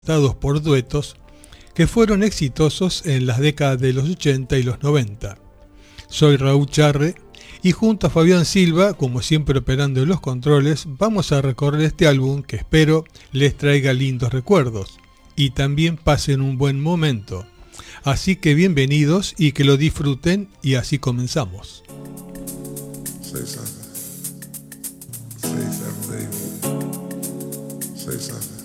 dados por duetos que fueron exitosos en las décadas de los 80 y los 90. Soy Raúl Charre y junto a Fabián Silva, como siempre operando en los controles, vamos a recorrer este álbum que espero les traiga lindos recuerdos y también pasen un buen momento. Así que bienvenidos y que lo disfruten, y así comenzamos. Say something. Say something, baby. Say something.